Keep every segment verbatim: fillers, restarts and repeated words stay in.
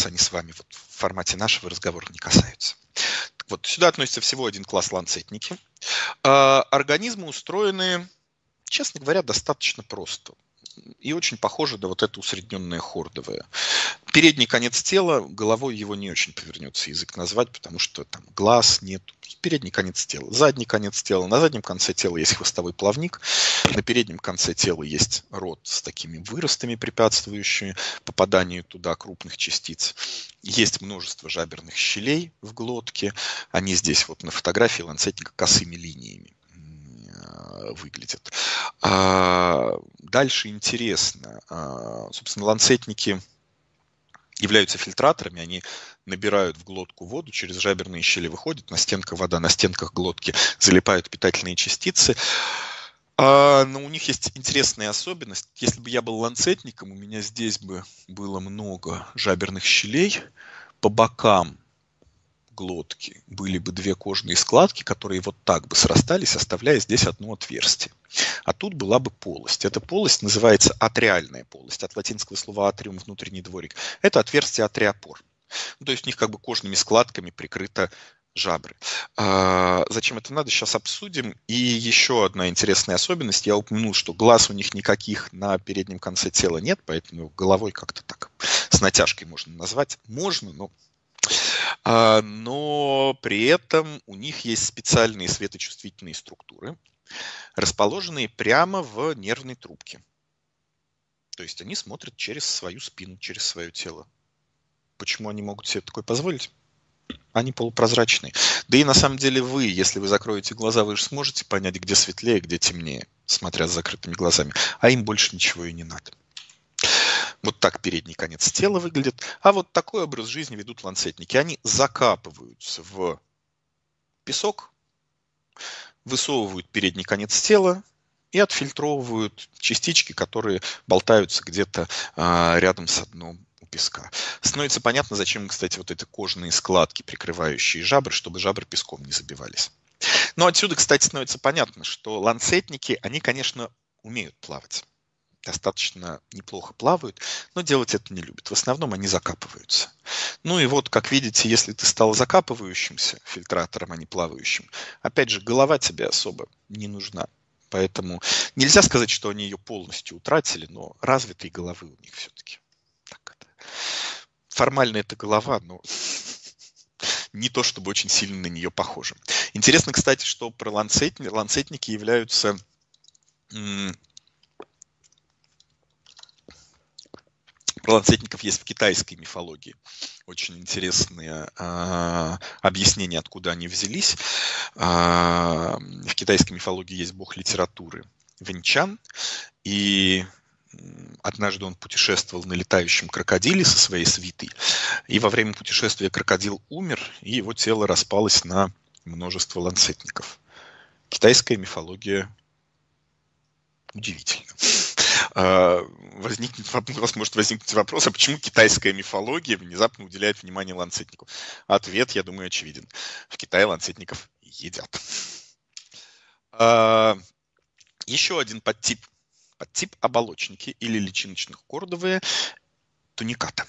они с вами вот в формате нашего разговора не касаются. Вот сюда относится всего один класс ланцетники. Организмы устроены, честно говоря, достаточно просто. И очень похоже на вот это усредненное хордовое. Передний конец тела, головой его не очень повернется язык назвать, потому что там глаз нет. Передний конец тела, задний конец тела. На заднем конце тела есть хвостовой плавник. На переднем конце тела есть рот с такими выростами, препятствующими попаданию туда крупных частиц. Есть множество жаберных щелей в глотке. Они здесь вот на фотографии ланцетника косыми линиями выглядят. А дальше интересно. А, собственно, ланцетники являются фильтраторами, они набирают в глотку воду, через жаберные щели выходит, на стенках вода, на стенках глотки залипают питательные частицы. А, но у них есть интересная особенность. Если бы я был ланцетником, у меня здесь бы было много жаберных щелей, по бокам глотки были бы две кожные складки, которые вот так бы срастались, оставляя здесь одно отверстие. А тут была бы полость. Эта полость называется атриальная полость. От латинского слова атриум, внутренний дворик. Это отверстие атриопор. Ну, то есть у них как бы кожными складками прикрыто жабры. А, зачем это надо, сейчас обсудим. И еще одна интересная особенность. Я упомянул, что глаз у них никаких на переднем конце тела нет, поэтому головой как-то так с натяжкой можно назвать. Можно, но... Но при этом у них есть специальные светочувствительные структуры, расположенные прямо в нервной трубке. То есть они смотрят через свою спину, через свое тело. Почему они могут себе такое позволить? Они полупрозрачные. Да и на самом деле вы, если вы закроете глаза, вы же сможете понять, где светлее, где темнее, смотря с закрытыми глазами. А им больше ничего и не надо. Вот так передний конец тела выглядит. А вот такой образ жизни ведут ланцетники. Они закапываются в песок, высовывают передний конец тела и отфильтровывают частички, которые болтаются где-то а, рядом с дном у песка. Становится понятно, зачем, кстати, вот эти кожные складки, прикрывающие жабры, чтобы жабры песком не забивались. Но отсюда, кстати, становится понятно, что ланцетники, они, конечно, умеют плавать. Достаточно неплохо плавают, но делать это не любят. В основном они закапываются. Ну и вот, как видите, если ты стал закапывающимся фильтратором, а не плавающим, опять же, голова тебе особо не нужна. Поэтому нельзя сказать, что они ее полностью утратили, но развитой головы у них все-таки. Так это. Формально это голова, но не то, чтобы очень сильно на нее похожа. Интересно, кстати, что про ланцетники, ланцетники являются... Про ланцетников есть в китайской мифологии очень интересные а, объяснения, откуда они взялись. А, в китайской мифологии есть бог литературы Вэньчан, и однажды он путешествовал на летающем крокодиле со своей свитой, и во время путешествия крокодил умер, и его тело распалось на множество ланцетников. Китайская мифология удивительна. Возникнет, у вас может возникнуть вопрос, а почему китайская мифология внезапно уделяет внимание ланцетнику? Ответ, я думаю, очевиден. В Китае ланцетников едят. Еще один подтип, подтип оболочники или личиночных-кордовые туниката.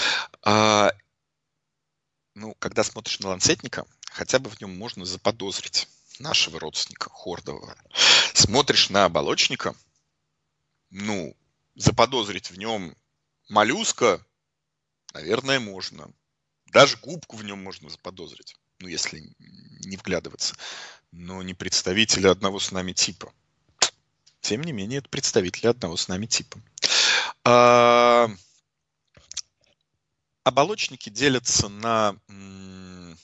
Ну, когда смотришь на ланцетника, хотя бы в нем можно заподозрить нашего родственника хордового. Смотришь на оболочника, ну, заподозрить в нем моллюска, наверное, можно. Даже губку в нем можно заподозрить, ну, если не вглядываться. Но не представители одного с нами типа. Тем не менее, это представители одного с нами типа. А... Оболочники делятся на м-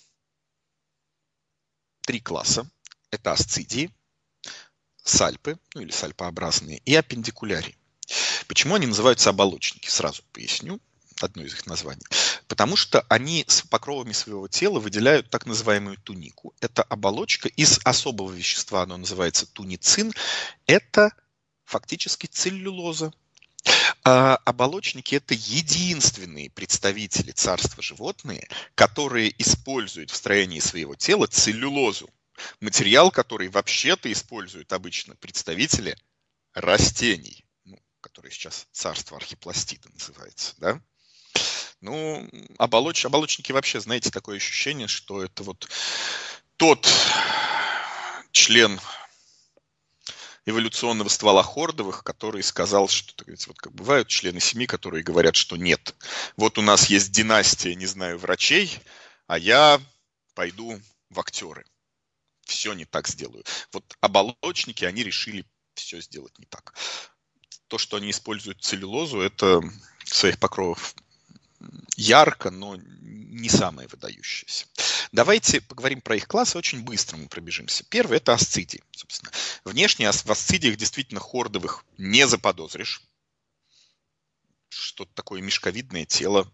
три класса. Это асцидии, сальпы, ну или сальпообразные, и аппендикулярии. Почему они называются оболочники? Сразу поясню одно из их названий. Потому что они с покровами своего тела выделяют так называемую тунику. Это оболочка из особого вещества, оно называется туницин. Это фактически целлюлоза. А оболочники – это единственные представители царства животные, которые используют в строении своего тела целлюлозу. Материал, который вообще-то используют обычно представители растений, ну, которые сейчас царство архипластида называется, да? Ну, оболоч... оболочники вообще, знаете, такое ощущение, что это вот тот член эволюционного ствола хордовых, который сказал, что, так сказать, вот как бывают члены семьи, которые говорят, что нет. Вот у нас есть династия, не знаю, врачей, а я пойду в актеры. Все не так сделаю. Вот оболочники, они решили все сделать не так. То, что они используют целлюлозу, это своих покровов ярко, но не самое выдающееся. Давайте поговорим про их классы, очень быстро мы пробежимся. Первый – это асцидии, собственно. Внешне в асцидиях действительно хордовых не заподозришь. Что-то такое мешковидное тело.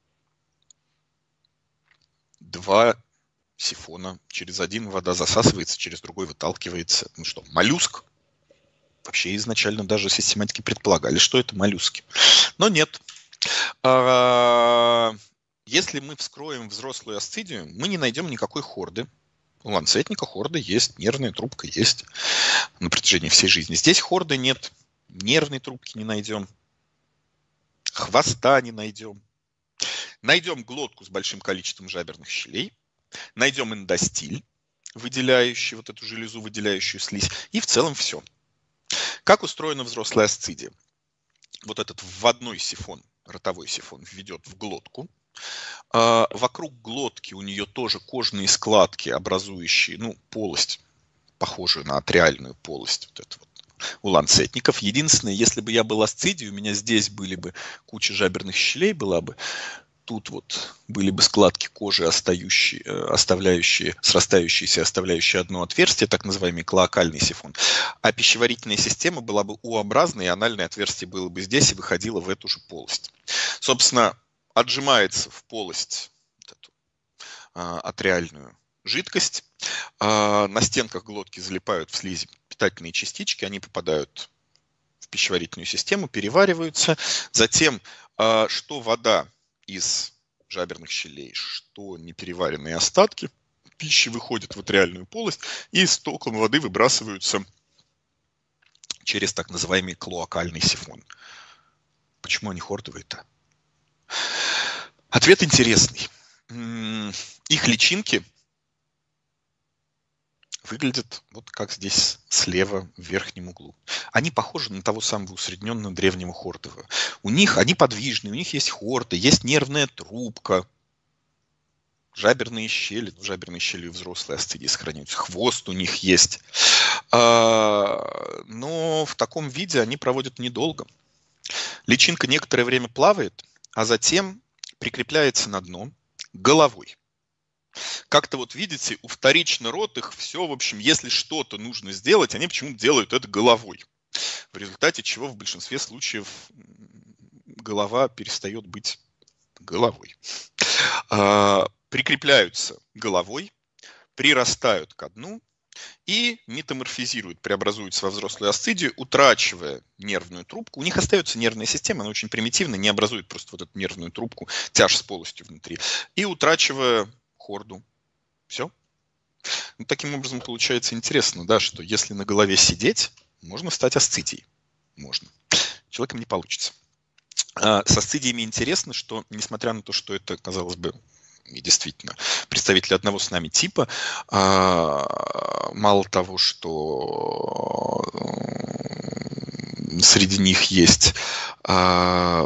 Два сифона. Через один вода засасывается, через другой выталкивается. Ну что, моллюск? Вообще изначально даже систематики предполагали, что это моллюски. Но нет. Если мы вскроем взрослую асцидию, мы не найдем никакой хорды. У ланцетника хорды есть, нервная трубка есть на протяжении всей жизни. Здесь хорды нет, нервной трубки не найдем, хвоста не найдем. Найдем глотку с большим количеством жаберных щелей, найдем эндостиль, выделяющий вот эту железу, выделяющую слизь, и в целом все. Как устроена взрослая асцидия? Вот этот вводной сифон, ротовой сифон, введет в глотку. А вокруг глотки у нее тоже кожные складки, образующие, ну, полость, похожую на атриальную полость, вот это вот, у ланцетников. Единственное, если бы я был асцидией, у меня здесь были бы куча жаберных щелей, была бы, тут вот были бы складки кожи, остающие, оставляющие, срастающиеся, оставляющие одно отверстие, так называемый клоакальный сифон. А пищеварительная система была бы У-образной, и анальное отверстие было бы здесь и выходило в эту же полость. Собственно, отжимается в полость вот эту, а, атриальную жидкость. А, на стенках глотки залипают в слизи питательные частички, они попадают в пищеварительную систему, перевариваются. Затем, а, что вода из жаберных щелей, что непереваренные остатки пищи выходят в атриальную полость и с током воды выбрасываются через так называемый клоакальный сифон. Почему они хордовые-то? Ответ интересный. Их личинки выглядят вот как здесь слева в верхнем углу. Они похожи на того самого усредненного древнего хордового. У них, они подвижные, у них есть хорды, есть нервная трубка, жаберные щели, в жаберные щели взрослые асцидии сохраняются, хвост у них есть. Но в таком виде они проводят недолго. Личинка некоторое время плавает, а затем прикрепляется на дно головой. Как-то вот видите, у вторично-ротых все, в общем, если что-то нужно сделать, они почему-то делают это головой. В результате чего в большинстве случаев голова перестает быть головой. А, прикрепляются головой, прирастают ко дну и метаморфизируют, преобразуются во взрослую асцидию, утрачивая нервную трубку. У них остается нервная система, она очень примитивна, не образует просто вот эту нервную трубку, тяж с полостью внутри, и утрачивая хорду. Все. Ну, таким образом получается интересно, да, что если на голове сидеть, можно стать асцидией. Можно. Человеком не получится. А с асцидиями интересно, что, несмотря на то, что это, казалось бы, и действительно представители одного с нами типа, а, мало того, что среди них есть а,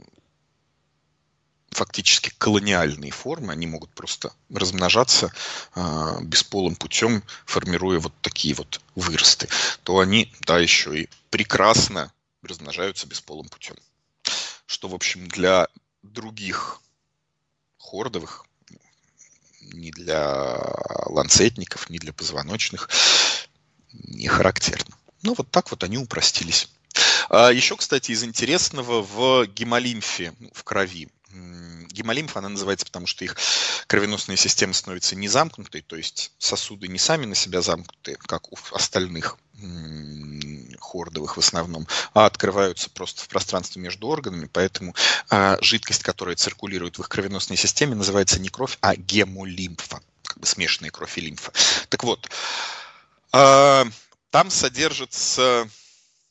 фактически колониальные формы, они могут просто размножаться а, бесполым путем, формируя вот такие вот выросты, то они, да, еще и прекрасно размножаются бесполым путем. Что, в общем, для других хордовых, ни для ланцетников, ни для позвоночных не характерно. Ну, вот так вот они упростились. А еще, кстати, из интересного в гемолимфе, в крови. Гемолимфа, она называется, потому что их кровеносная система становится не замкнутой, то есть сосуды не сами на себя замкнуты, как у остальных хордовых в основном, а открываются просто в пространстве между органами, поэтому а, жидкость, которая циркулирует в их кровеносной системе, называется не кровь, а гемолимфа, как бы смешанная кровь и лимфа. Так вот, а, там содержатся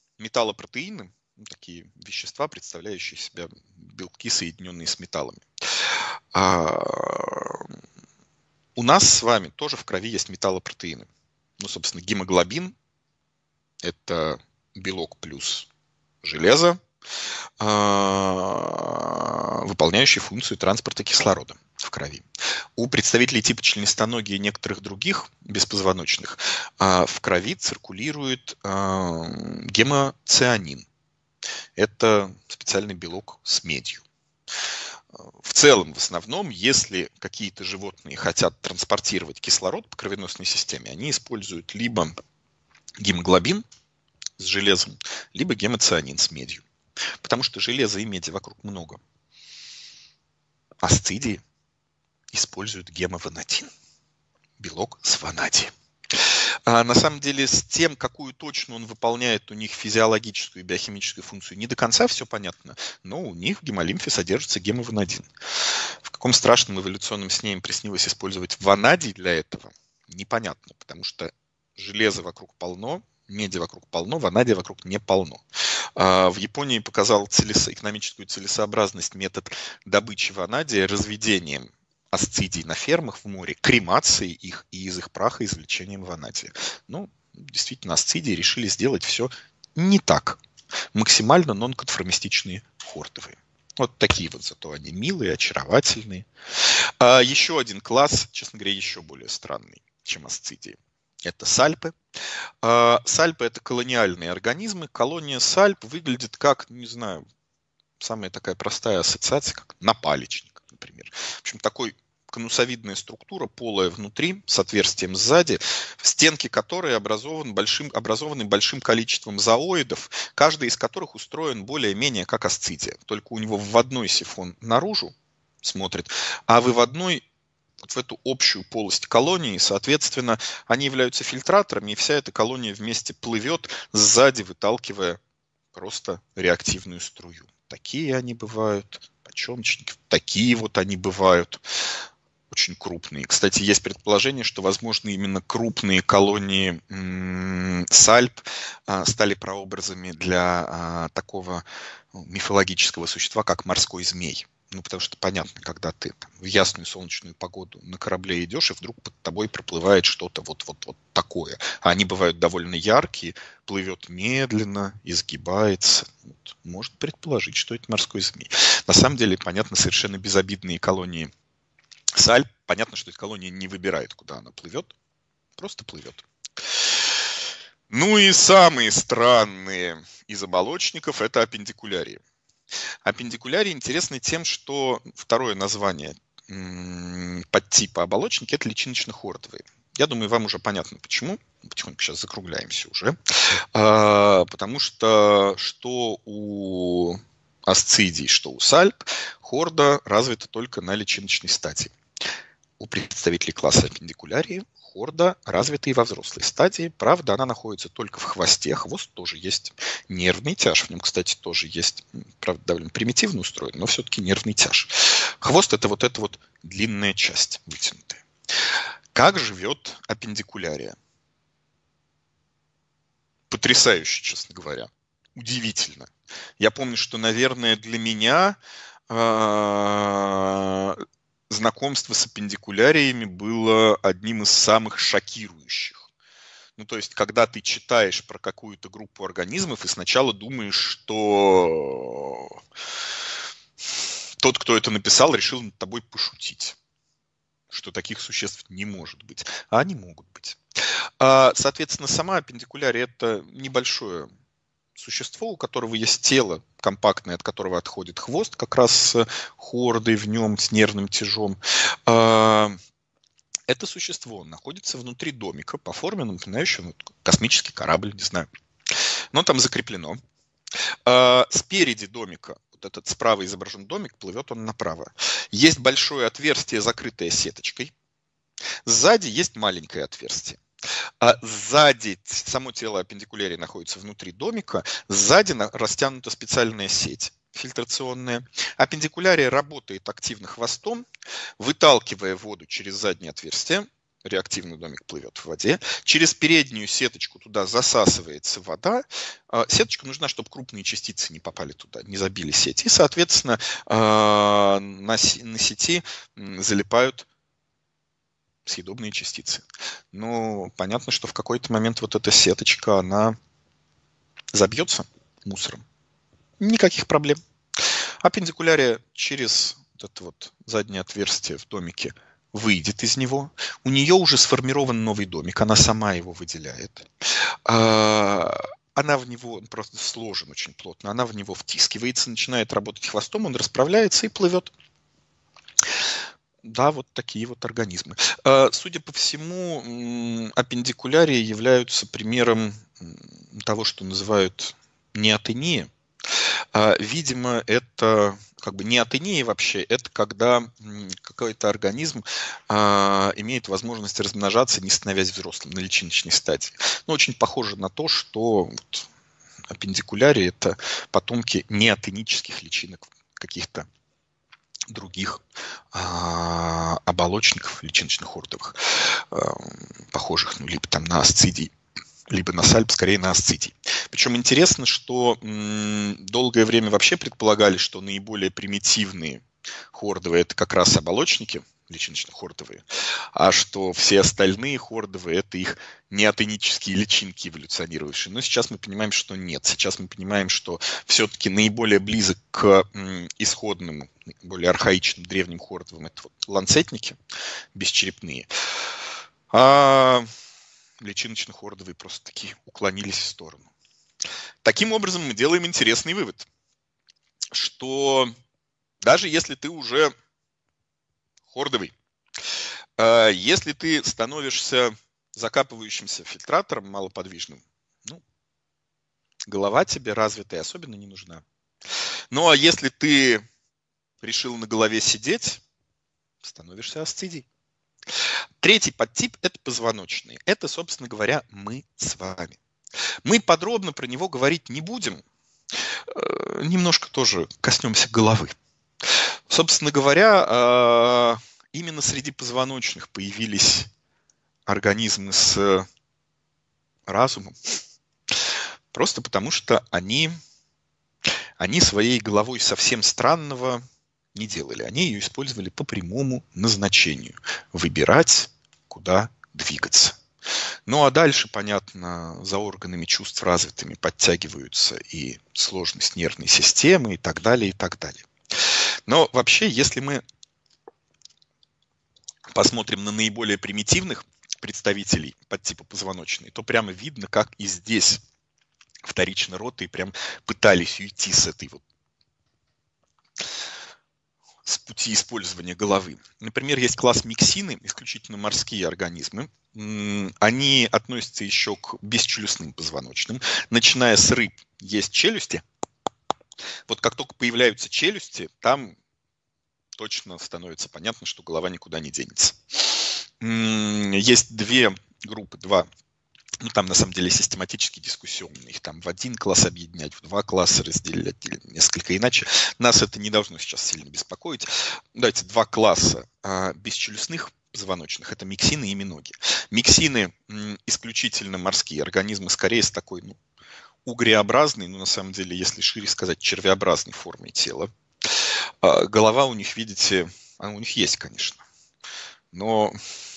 металлопротеины, такие вещества, представляющие из себя белки, соединенные с металлами. У нас с вами тоже в крови есть металлопротеины. Ну, собственно, гемоглобин – это белок плюс железо, выполняющий функцию транспорта кислорода в крови. У представителей типа членистоногие и некоторых других беспозвоночных в крови циркулирует гемоцианин. Это специальный белок с медью. В целом, в основном, если какие-то животные хотят транспортировать кислород по кровеносной системе, они используют либо гемоглобин с железом, либо гемоцианин с медью. Потому что железа и меди вокруг много. Асцидии используют гемованадин, белок с ванадием. А на самом деле с тем, какую точно он выполняет у них физиологическую и биохимическую функцию, не до конца все понятно, но у них в гемолимфе содержится гемованадин. В каком страшном эволюционном сне им приснилось использовать ванадий для этого, непонятно, потому что железа вокруг полно, меди вокруг полно, ванадия вокруг не полно. В Японии показал целес... экономическую целесообразность метод добычи ванадия разведением асцидий на фермах в море, кремацией их и из их праха извлечением ванадия. Ну, действительно, асцидии решили сделать все не так. Максимально нонконформистичные хордовые. Вот такие вот зато они милые, очаровательные. А еще один класс, честно говоря, еще более странный, чем асцидии. Это сальпы. А, сальпы – это колониальные организмы. Колония сальп выглядит как, не знаю, самая такая простая ассоциация, как напалечник, например. В общем, такой конусовидная структура, полая внутри, с отверстием сзади, стенки которой образованы большим, образованы большим количеством зооидов, каждый из которых устроен более-менее как асцидия. Только у него вводной сифон наружу смотрит, а выводной вот в эту общую полость колонии, соответственно, они являются фильтраторами, и вся эта колония вместе плывет, сзади выталкивая просто реактивную струю. Такие они бывают, почемчники, такие вот они бывают. Очень крупные. Кстати, есть предположение, что, возможно, именно крупные колонии м- сальп а, стали прообразами для а, такого ну, мифологического существа, как морской змей. Ну, потому что понятно, когда ты там, в ясную солнечную погоду на корабле идешь, и вдруг под тобой проплывает что-то вот-вот-вот такое. А они бывают довольно яркие, плывет медленно, изгибается. Вот. Может предположить, что это морской змей. На самом деле, понятно, совершенно безобидные колонии сальп. Понятно, что эта колония не выбирает, куда она плывет, просто плывет. Ну и самые странные из оболочников – это аппендикулярии. Аппендикулярии интересны тем, что второе название подтипа оболочники – это личиночно-хордовые. Я думаю, вам уже понятно, почему. Потихоньку сейчас закругляемся уже. А, потому что что у асцидий, что у сальп, хорда развита только на личиночной стадии. У представителей класса аппендикулярии хорда развита и во взрослой стадии. Правда, она находится только в хвосте. Хвост тоже есть нервный тяж. В нем, кстати, тоже есть, правда, довольно примитивно устроен, но все-таки нервный тяж. Хвост – это вот эта вот длинная часть вытянутая. Как живет аппендикулярия? Потрясающе, честно говоря. Удивительно. Я помню, что, наверное, для меня знакомство с аппендикуляриями было одним из самых шокирующих. Ну, то есть, когда ты читаешь про какую-то группу организмов и сначала думаешь, что тот, кто это написал, решил над тобой пошутить, что таких существ не может быть, а они могут быть. Соответственно, сама аппендикулярия – это небольшое существо, у которого есть тело компактное, от которого отходит хвост, как раз с хордой в нем, с нервным тяжом. Это существо находится внутри домика, по форме напоминающего космический корабль, не знаю. Но там закреплено. Спереди домика, вот этот справа изображен домик, плывет он направо. Есть большое отверстие, закрытое сеточкой. Сзади есть маленькое отверстие. А сзади само тело аппендикулярии находится внутри домика, сзади растянута специальная сеть фильтрационная. Аппендикулярия работает активно хвостом, выталкивая воду через заднее отверстие, реактивный домик плывет в воде, через переднюю сеточку туда засасывается вода. Сеточка нужна, чтобы крупные частицы не попали туда, не забили сеть. И, соответственно, на, на сети залипают съедобные частицы. Но понятно, что в какой-то момент вот эта сеточка, она забьется мусором. Никаких проблем. Аппендикулярия через вот это вот заднее отверстие в домике выйдет из него. У нее уже сформирован новый домик, она сама его выделяет. Она в него, он просто сложен очень плотно, она в него втискивается, начинает работать хвостом, он расправляется и плывет. Да, вот такие вот организмы. Судя по всему, аппендикулярии являются примером того, что называют неотения. Видимо, это как бы неотения вообще, это когда какой-то организм а, имеет возможность размножаться, не становясь взрослым, на личиночной стадии. Ну, очень похоже на то, что вот, аппендикулярии – это потомки неотенических личинок каких-то других а, оболочников личиночных ордовых, а, похожих ну, либо там на асцидий, либо на сальп, скорее на асцидий. Причем интересно, что м, долгое время вообще предполагали, что наиболее примитивные хордовые – это как раз оболочники личиночно-хордовые, а что все остальные хордовые – это их неотенические личинки эволюционировавшие. Но сейчас мы понимаем, что нет. Сейчас мы понимаем, что все-таки наиболее близок к м, исходным, более архаичным древним хордовым – это вот ланцетники бесчерепные. А личиночно-хордовые просто таки уклонились в сторону. Таким образом, мы делаем интересный вывод, что даже если ты уже хордовый, если ты становишься закапывающимся фильтратором малоподвижным, ну, голова тебе развитая особенно не нужна. Ну, а если ты решил на голове сидеть, становишься асцидий. Третий подтип – это позвоночные. Это, собственно говоря, мы с вами. Мы подробно про него говорить не будем. Немножко тоже коснемся головы. Собственно говоря, именно среди позвоночных появились организмы с разумом. Просто потому, что они, они своей головой совсем странного не делали. Они ее использовали по прямому назначению. Выбирать, куда двигаться. Ну а дальше, понятно, за органами чувств развитыми подтягиваются и сложность нервной системы и так далее, и так далее. Но вообще, если мы посмотрим на наиболее примитивных представителей подтипа позвоночные, то прямо видно, как и здесь вторично роты прям пытались уйти с этой вот с пути использования головы. Например, есть класс миксины, исключительно морские организмы. Они относятся еще к бесчелюстным позвоночным. Начиная с рыб есть челюсти. Вот как только появляются челюсти, там точно становится понятно, что голова никуда не денется. Есть две группы, два, ну там на самом деле систематически дискуссионные. Их там в один класс объединять, в два класса разделять или несколько иначе. Нас это не должно сейчас сильно беспокоить. Давайте два класса а, бесчелюстных позвоночных. Это миксины и миноги. Миксины м, исключительно морские организмы, скорее с такой ну, угреобразной, но на самом деле, если шире сказать, червеобразной формой тела. А, голова у них, видите, она у них есть, конечно. Но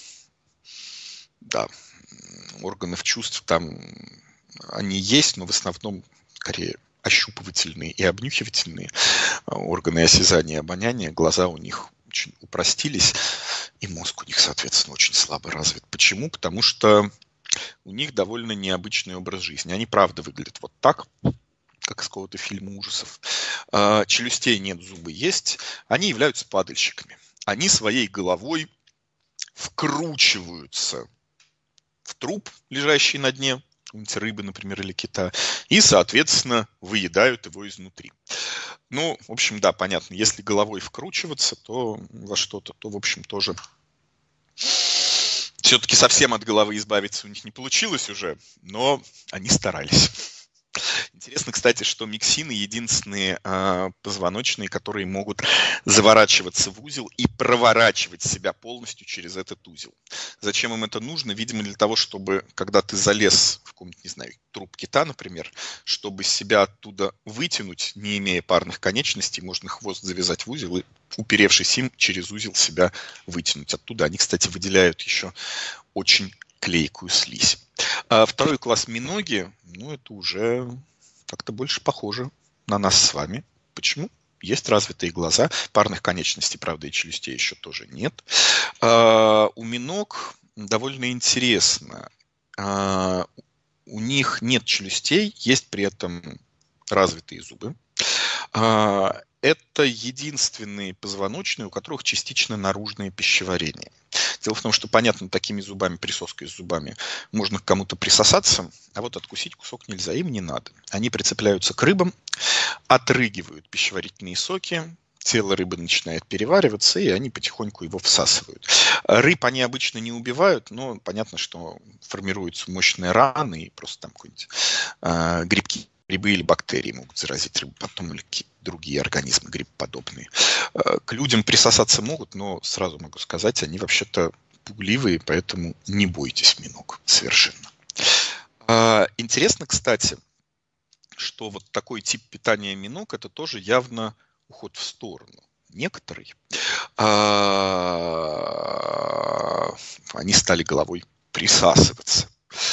да, органов чувств там они есть, но в основном скорее ощупывательные и обнюхивательные органы осязания и обоняния. Глаза у них очень упростились, и мозг у них, соответственно, очень слабо развит. Почему? Потому что у них довольно необычный образ жизни. Они, правда, выглядят вот так, как из какого-то фильма ужасов. Челюстей нет, зубы есть. Они являются падальщиками. Они своей головой вкручиваются в труп, лежащий на дне, рыбы, например, или кита, и, соответственно, выедают его изнутри. Ну, в общем, да, понятно, если головой вкручиваться, то во что-то, то, в общем, тоже все-таки совсем от головы избавиться у них не получилось уже, но они старались. Интересно, кстати, что миксины единственные э, позвоночные, которые могут заворачиваться в узел и проворачивать себя полностью через этот узел. Зачем им это нужно? Видимо, для того, чтобы, когда ты залез в какой-нибудь, не знаю, труп кита, например, чтобы себя оттуда вытянуть, не имея парных конечностей, можно хвост завязать в узел и, уперевшись им, через узел себя вытянуть оттуда. Они, кстати, выделяют еще очень клейкую слизь. А второй класс миноги, ну, это уже как-то больше похоже на нас с вами. Почему? Есть развитые глаза, парных конечностей, правда, и челюстей еще тоже нет. А, у миног довольно интересно. А, у них нет челюстей, есть при этом развитые зубы. А, это единственные позвоночные, у которых частично наружное пищеварение. Дело в том, что, понятно, такими зубами, присоской с зубами, можно к кому-то присосаться, а вот откусить кусок нельзя, им не надо. Они прицепляются к рыбам, отрыгивают пищеварительные соки, тело рыбы начинает перевариваться, и они потихоньку его всасывают. Рыб они обычно не убивают, но понятно, что формируются мощные раны, и просто там какие-нибудь э, грибки, грибы или бактерии могут заразить рыбу потом, или какие-то другие организмы грибоподобные. К людям присосаться могут, но сразу могу сказать, они вообще-то пугливые, поэтому не бойтесь миног совершенно. Интересно, кстати, что вот такой тип питания миног – это тоже явно уход в сторону. Некоторые, они стали головой присасываться.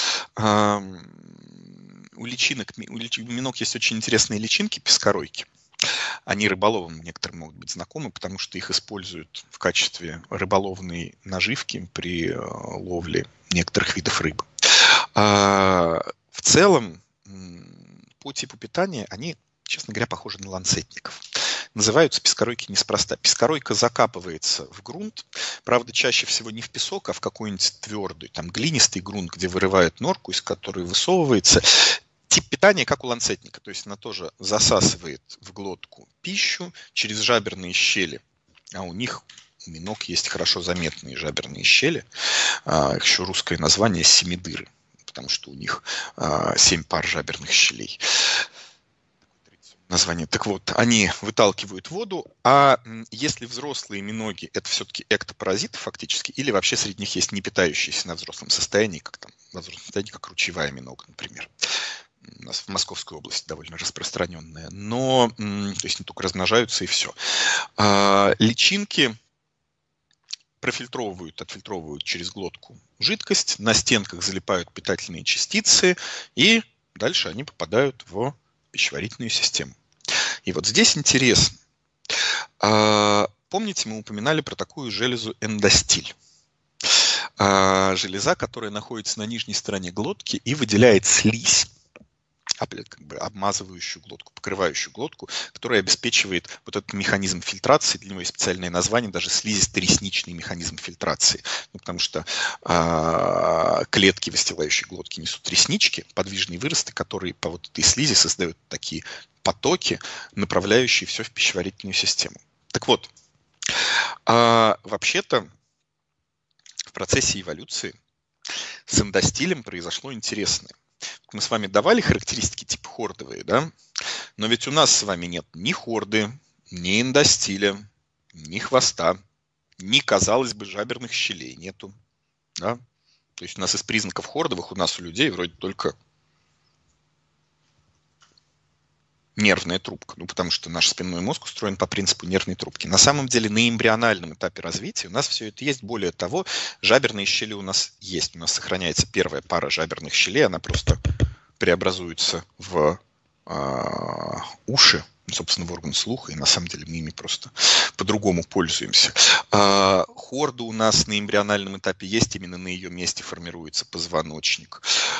У личинок, у миног есть очень интересные личинки, пескоройки. Они рыболовам некоторым могут быть знакомы, потому что их используют в качестве рыболовной наживки при ловле некоторых видов рыбы. В целом, по типу питания они, честно говоря, похожи на ланцетников. Называются пескоройки неспроста. Пескоройка закапывается в грунт, правда, чаще всего не в песок, а в какой-нибудь твердый, там глинистый грунт, где вырывает норку, из которой высовывается. Тип питания, как у ланцетника, то есть она тоже засасывает в глотку пищу через жаберные щели, а у них, у миног, есть хорошо заметные жаберные щели, а, еще русское название семидыры, потому что у них а, семь пар жаберных щелей. Название. Так вот, они выталкивают воду, а если взрослые миноги, это все-таки эктопаразиты фактически, или вообще среди них есть не питающиеся на взрослом состоянии, как там, на взрослом состоянии, как ручьевая минога, например. У нас в Московской области довольно распространенная, но, то есть не только размножаются и все. А, личинки профильтровывают, отфильтровывают через глотку жидкость, на стенках залипают питательные частицы, и дальше они попадают в пищеварительную систему. И вот здесь интересно. А, помните, мы упоминали про такую железу эндостиль. А, железа, которая находится на нижней стороне глотки и выделяет слизь, как бы обмазывающую глотку, покрывающую глотку, которая обеспечивает вот этот механизм фильтрации. Для него есть специальное название, даже слизисто-ресничный механизм фильтрации. Ну, потому что э, клетки, выстилающие глотки, несут реснички, подвижные выросты, которые по вот этой слизи создают такие потоки, направляющие все в пищеварительную систему. Так вот, э, вообще-то в процессе эволюции с эндостилем произошло интересное. Мы с вами давали характеристики типа хордовые, да? Но ведь у нас с вами нет ни хорды, ни эндостиля, ни хвоста, ни, казалось бы, жаберных щелей нету. Да? То есть у нас из признаков хордовых у нас у людей вроде только нервная трубка, ну потому что наш спинной мозг устроен по принципу нервной трубки. На самом деле на эмбриональном этапе развития у нас все это есть. Более того, жаберные щели у нас есть. У нас сохраняется первая пара жаберных щелей, она просто преобразуется в э, уши, собственно, в орган слуха, и на самом деле мы ими просто по-другому пользуемся. Э, хорда у нас на эмбриональном этапе есть, именно на ее месте формируется позвоночник.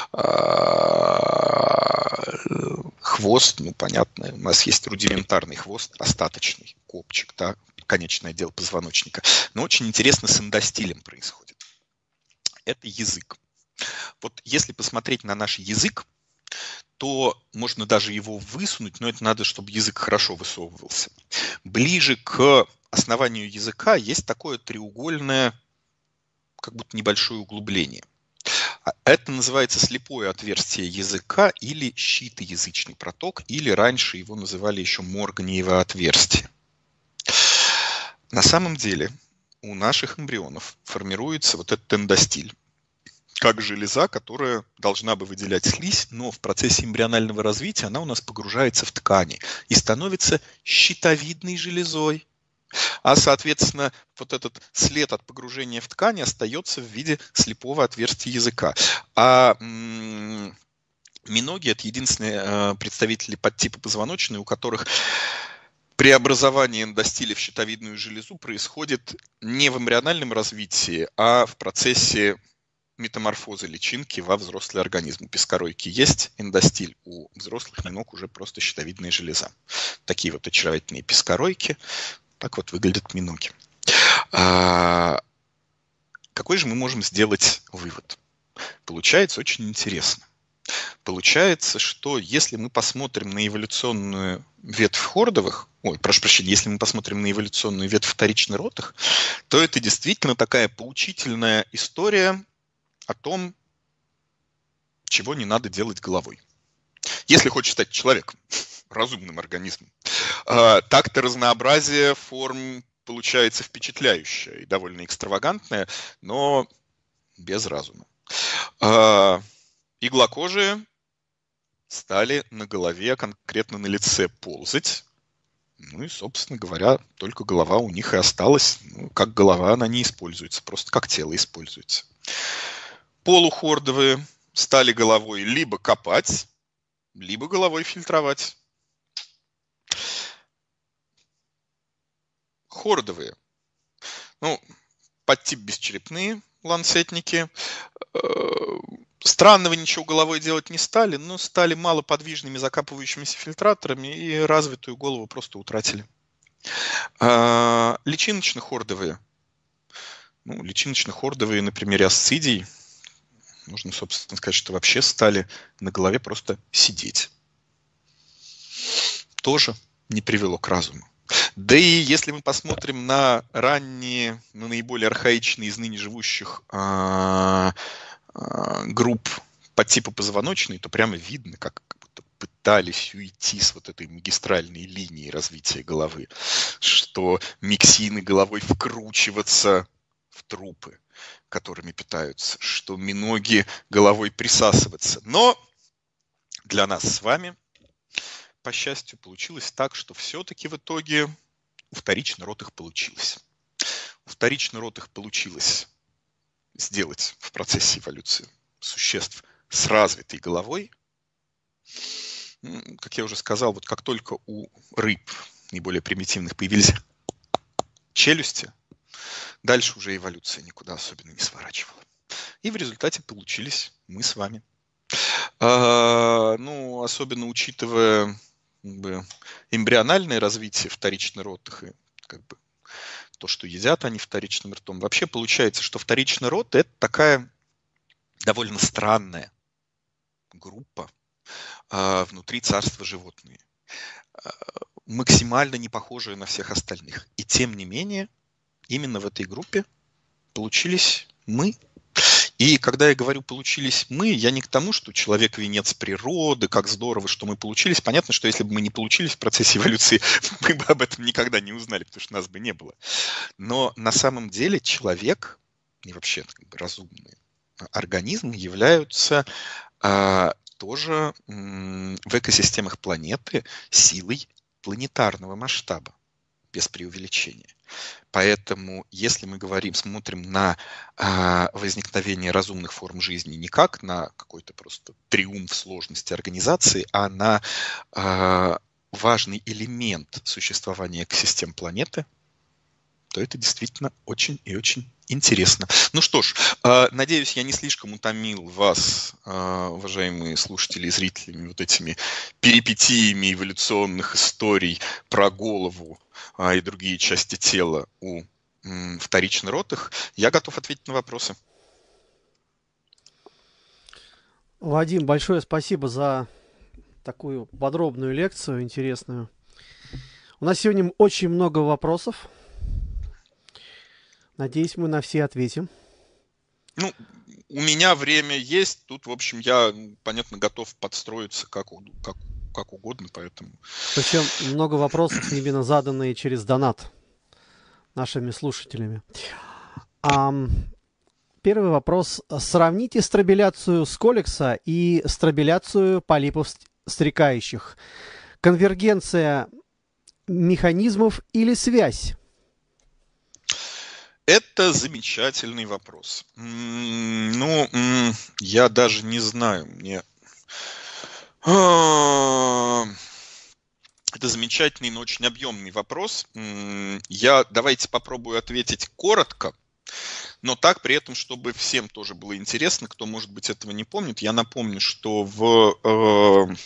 Хвост, ну, понятно, у нас есть рудиментарный хвост, остаточный копчик, да, конечный отдел позвоночника. Но очень интересно с эндостилем происходит. Это язык. Вот если посмотреть на наш язык, то можно даже его высунуть, но это надо, чтобы язык хорошо высовывался. Ближе к основанию языка есть такое треугольное, как будто небольшое углубление. Это называется слепое отверстие языка или щитоязычный проток, или раньше его называли еще морганиево отверстие. На самом деле у наших эмбрионов формируется вот этот эндостиль, как железа, которая должна бы выделять слизь, но в процессе эмбрионального развития она у нас погружается в ткани и становится щитовидной железой. А, соответственно, вот этот след от погружения в ткань остается в виде слепого отверстия языка. А м- миноги – это единственные э, представители подтипа позвоночной, у которых преобразование эндостиля в щитовидную железу происходит не в эмбриональном развитии, а в процессе метаморфозы личинки во взрослый организм. У пескаройки есть эндостиль, у взрослых миног уже просто щитовидная железа. Такие вот очаровательные пескаройки. Так вот выглядят миноги. А какой же мы можем сделать вывод? Получается очень интересно. Получается, что если мы посмотрим на эволюционную ветвь хордовых, ой, прошу прощения, если мы посмотрим на эволюционную ветвь вторичнородных, то это действительно такая поучительная история о том, чего не надо делать головой. Если хочешь стать человеком, разумным организмом, так-то разнообразие форм получается впечатляющее и довольно экстравагантное, но без разума. Иглокожие стали на голове, конкретно на лице, ползать. Ну и, собственно говоря, только голова у них и осталась. Ну, как голова она не используется, просто как тело используется. Полухордовые стали головой либо копать, либо головой фильтровать. Хордовые. Ну, подтип бесчерепные ланцетники. Странного ничего головой делать не стали, но стали малоподвижными закапывающимися фильтраторами и развитую голову просто утратили. Личиночно-хордовые. Ну, личиночно-хордовые на примере асцидий, можно, собственно, сказать, что вообще стали на голове просто сидеть. Тоже не привело к разуму. Да и если мы посмотрим на ранние, на наиболее архаичные из ныне живущих а, а, групп по типу позвоночной, то прямо видно, как, как будто пытались уйти с вот этой магистральной линии развития головы, что миксины головой вкручиваться в трупы, которыми питаются, что миноги головой присасываться. Но для нас с вами, по счастью, получилось так, что все-таки в итоге у вторичнородных получилось. У вторичнородных получилось сделать в процессе эволюции существ с развитой головой. Как я уже сказал, вот как только у рыб, наиболее примитивных, появились челюсти, дальше уже эволюция никуда особенно не сворачивала. И в результате получились мы с вами. А, ну, особенно учитывая как бы, эмбриональное развитие вторичнородных и как бы, то, что едят они вторичным ртом. Вообще получается, что вторичный род – это такая довольно странная группа а, внутри царства животные, а, максимально не похожая на всех остальных. И тем не менее, именно в этой группе получились мы. И когда я говорю «получились мы», я не к тому, что человек – венец природы, как здорово, что мы получились. Понятно, что если бы мы не получились в процессе эволюции, мы бы об этом никогда не узнали, потому что нас бы не было. Но на самом деле человек и вообще как бы, разумные организмы являются а, тоже м, в экосистемах планеты силой планетарного масштаба, без преувеличения. Поэтому, если мы говорим, смотрим на а, возникновение разумных форм жизни не как на какой-то просто триумф сложности организации, а на а, важный элемент существования экосистем планеты, то это действительно очень и очень интересно. Ну что ж, надеюсь, я не слишком утомил вас, уважаемые слушатели и зрители, вот этими перипетиями эволюционных историй про голову и другие части тела у вторичнородных. Я готов ответить на вопросы. Вадим, большое спасибо за такую подробную лекцию, интересную. У нас сегодня очень много вопросов. Надеюсь, мы на все ответим. Ну, у меня время есть, тут, в общем, я, понятно, готов подстроиться как, как, как угодно, поэтому... Причем много вопросов именно заданные через донат нашими слушателями. Ам, первый вопрос. Сравните стробиляцию Сколекса и стробиляцию полипов стрекающих. Конвергенция механизмов или связь? Это замечательный вопрос. Ну, я даже не знаю. Мне... Это замечательный, но очень объемный вопрос. Я давайте попробую ответить коротко, но так при этом, чтобы всем тоже было интересно, кто, может быть, этого не помнит. Я напомню, что в э,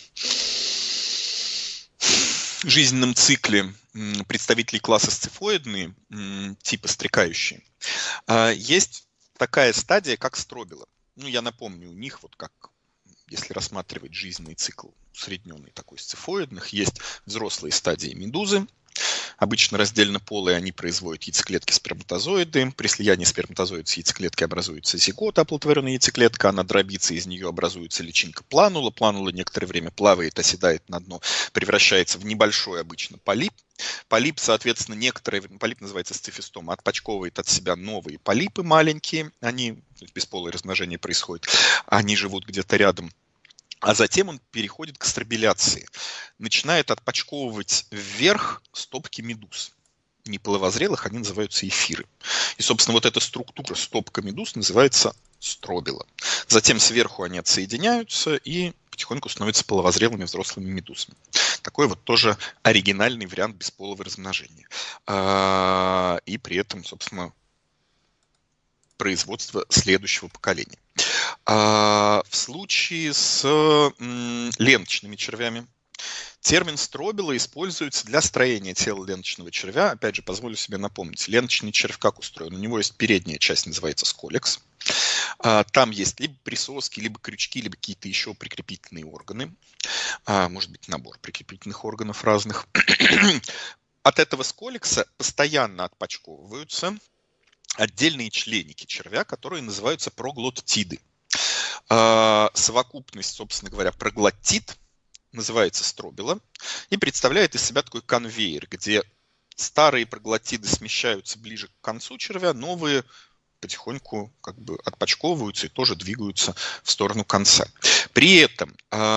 жизненном цикле представителей класса сцефоидные, типа стрекающие, есть такая стадия, как стробила. Ну, я напомню, у них вот как, если рассматривать жизненный цикл усредненный такой сцефоидных, есть взрослые стадии медузы, обычно раздельнополые, они производят яйцеклетки-сперматозоиды. При слиянии сперматозоида с яйцеклеткой образуется зигота, оплодотворенная яйцеклетка, она дробится, из нее образуется личинка планула. Планула некоторое время плавает, оседает на дно, превращается в небольшой обычно полип. Полип, соответственно, некоторые, полип называется сцефистома, отпочковывает от себя новые полипы маленькие, они, бесполое размножение происходит, они живут где-то рядом. А затем он переходит к стробиляции. Начинает отпочковывать вверх стопки медуз. Неполовозрелых они называются эфиры. И, собственно, вот эта структура стопка медуз называется стробила. Затем сверху они отсоединяются и потихоньку становятся половозрелыми взрослыми медузами. Такой вот тоже оригинальный вариант бесполого размножения. И при этом, собственно, производство следующего поколения. В случае с ленточными червями термин стробила используется для строения тела ленточного червя. Опять же, позволю себе напомнить, ленточный червь как устроен? У него есть передняя часть, называется сколекс. Там есть либо присоски, либо крючки, либо какие-то еще прикрепительные органы. Может быть, набор прикрепительных органов разных. От этого сколекса постоянно отпочковываются отдельные членики червя, которые называются проглоттиды. Совокупность, собственно говоря, проглоттид называется стробила и представляет из себя такой конвейер, где старые проглоттиды смещаются ближе к концу червя, новые потихоньку как бы отпочковываются и тоже двигаются в сторону конца. При этом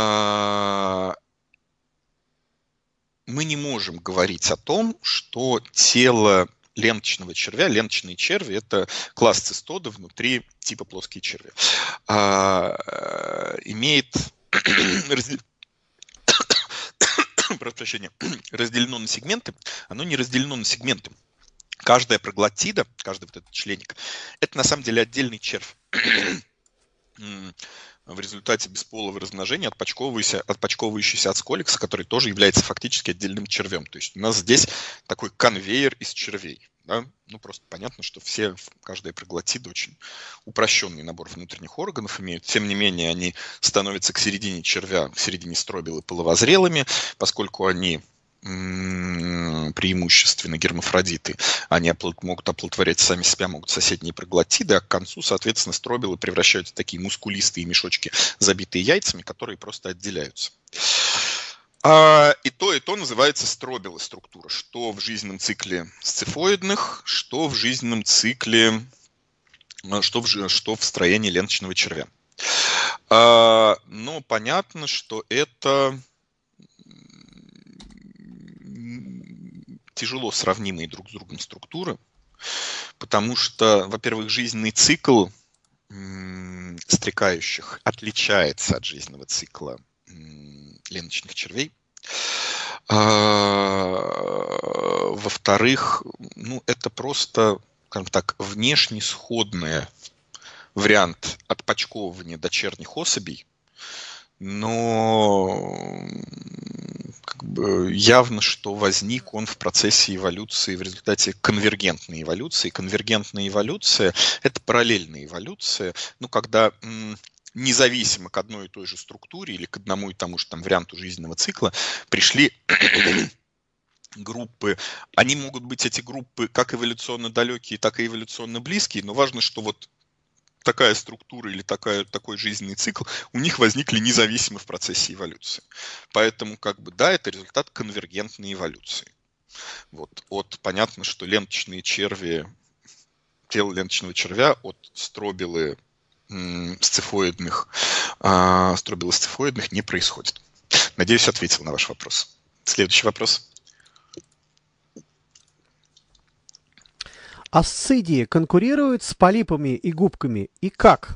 мы не можем говорить о том, что тело ленточного червя, ленточные черви – это класс цистода внутри типа плоские черви, а, имеет разделено на сегменты, оно не разделено на сегменты. Каждая проглоттида, каждый вот этот членик, это на самом деле отдельный червь. В результате бесполого размножения отпочковывающийся, отпочковывающийся от сколекса, который тоже является фактически отдельным червем. То есть у нас здесь такой конвейер из червей. Да? Ну, просто понятно, что все, каждая проглоттида очень упрощенный набор внутренних органов имеют. Тем не менее, они становятся к середине червя, к середине стробилы половозрелыми, поскольку они преимущественно гермафродиты, они могут оплодотворять сами себя, могут соседние проглоттиды, а к концу, соответственно, стробилы превращаются в такие мускулистые мешочки, забитые яйцами, которые просто отделяются. А, и то, и то называется стробила структура, что в жизненном цикле сцефоидных, что в жизненном цикле, что в, что в строении ленточного червя. А, но понятно, что это тяжело сравнимые друг с другом структуры, потому что, во-первых, жизненный цикл м, стрекающих отличается от жизненного цикла м, ленточных червей. А, во-вторых, ну, это просто, скажем так, внешне сходный вариант отпочковывания дочерних особей, но как бы явно, что возник он в процессе эволюции, в результате конвергентной эволюции. Конвергентная эволюция – это параллельная эволюция, ну, когда м, независимо к одной и той же структуре или к одному и тому же там, варианту жизненного цикла пришли группы. Они могут быть, эти группы, как эволюционно далекие, так и эволюционно близкие, но важно, что вот такая структура или такая, такой жизненный цикл у них возникли независимо в процессе эволюции. Поэтому, как бы, да, это результат конвергентной эволюции. Вот. От, понятно, что ленточные черви, тело ленточного червя от стробилы м, сцефоидных, а, стробилы сцефоидных не происходит. Надеюсь, ответил на ваш вопрос. Следующий вопрос. Асцидии конкурируют с полипами и губками, и как?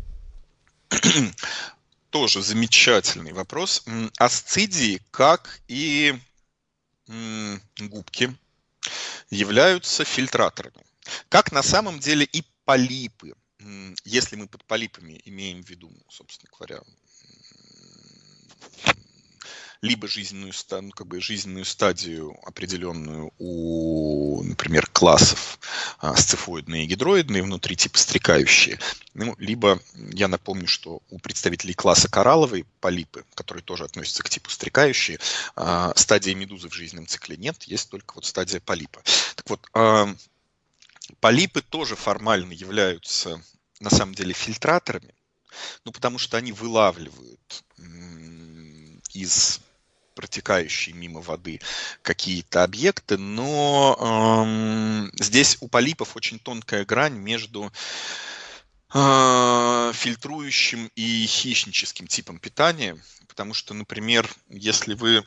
Тоже замечательный вопрос. М, Асцидии, как и м, губки, являются фильтраторами. Как на самом деле и полипы. М, Если мы под полипами имеем в виду, собственно говоря, либо жизненную, ста- ну, как бы жизненную стадию определенную у, например, классов а, сцефоидные и гидроидные, внутри типа стрекающие, ну, либо я напомню, что у представителей класса коралловой полипы, которые тоже относятся к типу стрекающие, а, стадии медузы в жизненном цикле нет, есть только вот стадия полипа. Так вот, а, полипы тоже формально являются на самом деле фильтраторами, ну, потому что они вылавливают м, из протекающей мимо воды какие-то объекты, но эм, здесь у полипов очень тонкая грань между э, фильтрующим и хищническим типом питания, потому что, например, если вы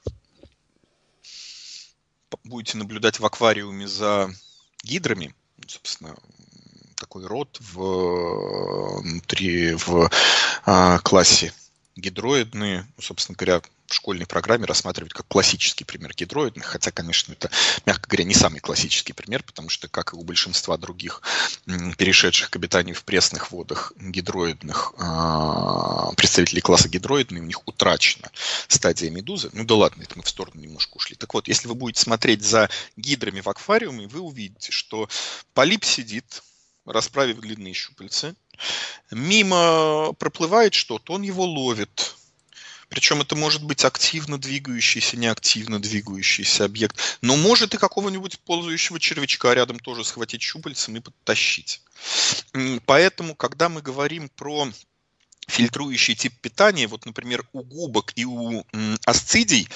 будете наблюдать в аквариуме за гидрами, собственно, такой род в, внутри в а, классе гидроидные, ну, собственно говоря, в школьной программе рассматривать как классический пример гидроидных, хотя, конечно, это, мягко говоря, не самый классический пример, потому что, как и у большинства других перешедших к обитанию в пресных водах гидроидных представителей класса гидроидные, у них утрачена стадия медузы. Ну да ладно, это мы в сторону немножко ушли. Так вот, если вы будете смотреть за гидрами в аквариуме, вы увидите, что полип сидит, расправив длинные щупальцы, мимо проплывает что-то, он его ловит. Причем это может быть активно двигающийся, неактивно двигающийся объект. Но может и какого-нибудь ползающего червячка рядом тоже схватить щупальцем и подтащить. Поэтому, когда мы говорим про фильтрующий тип питания, вот, например, у губок и у асцидий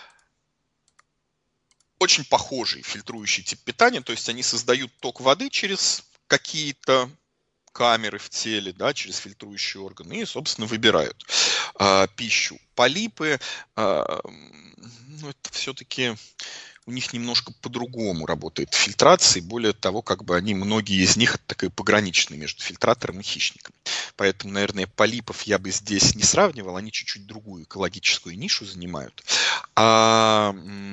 очень похожий фильтрующий тип питания, то есть они создают ток воды через какие-то камеры в теле, да, через фильтрующие органы и, собственно, выбирают э, пищу. Полипы, э, ну, это все-таки у них немножко по-другому работает фильтрация, более того, как бы они, многие из них, это такая пограничная между фильтратором и хищником. Поэтому, наверное, полипов я бы здесь не сравнивал, они чуть-чуть другую экологическую нишу занимают. А